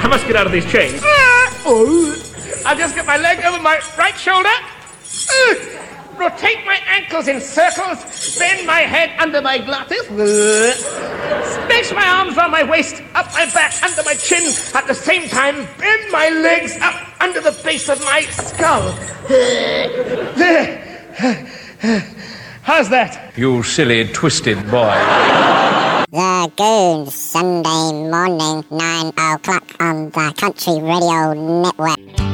I must get out of these chains. I'll just get my leg over my right shoulder. Rotate my ankles in circles. Bend my head under my glottis. Space my arms round my waist, up my back, under my chin. At the same time, bend my legs up under the base of my skull. How's that? You silly, twisted boy. The Goons, Sunday morning, 9 o'clock on the Country Radio Network.